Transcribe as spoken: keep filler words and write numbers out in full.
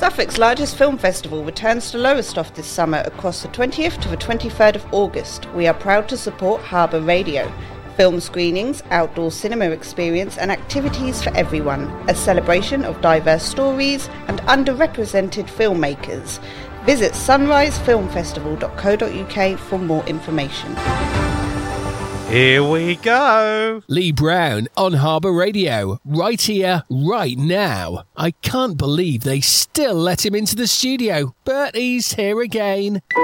Suffolk's largest film festival returns to Lowestoft this summer across the twentieth to the twenty-third of August. We are proud to support Harbour Radio. Film screenings, outdoor cinema experience and activities for everyone. A celebration of diverse stories and underrepresented filmmakers. Visit sunrise film festival dot co dot uk for more information. Here we go. Lee Brown on Harbour Radio, right here, right now. I can't believe they still let him into the studio, but he's here again.